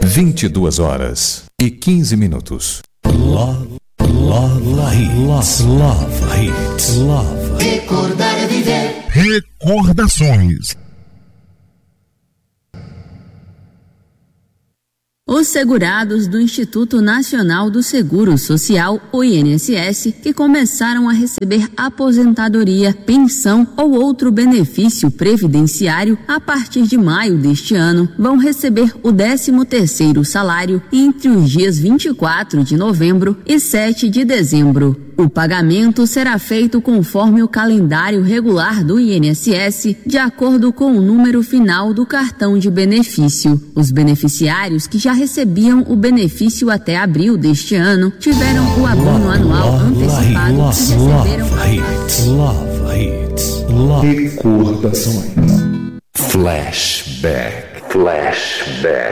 22h15. Love Hits. Recordar é viver. Recordações. Os segurados do Instituto Nacional do Seguro Social, o INSS, que começaram a receber aposentadoria, pensão ou outro benefício previdenciário a partir de maio deste ano, vão receber o 13º salário entre os dias 24 de novembro e 7 de dezembro. O pagamento será feito conforme o calendário regular do INSS, de acordo com o número final do cartão de benefício. Os beneficiários que já recebiam o benefício até abril deste ano tiveram o abono anual antecipado e receberam Recordações. Flashback.